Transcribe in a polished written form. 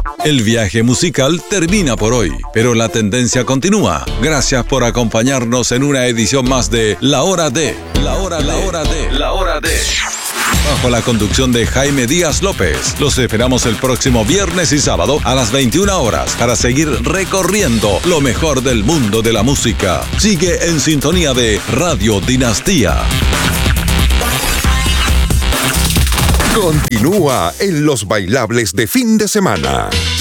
El viaje musical termina por hoy, pero la tendencia continúa. Gracias por acompañarnos en una edición más de La Hora de. Bajo la conducción de Jaime Díaz López. Los esperamos el próximo viernes y sábado a las 21 horas para seguir recorriendo lo mejor del mundo de la música. Sigue en sintonía de Radio Dinastía. Continúa en los bailables de fin de semana.